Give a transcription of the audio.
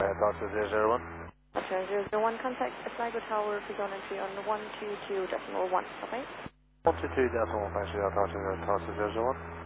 Tower 001. Tower 001, contact Sligo Tower, Figure entry on 122.1, okay? 122.1, thanks for your Tower 001.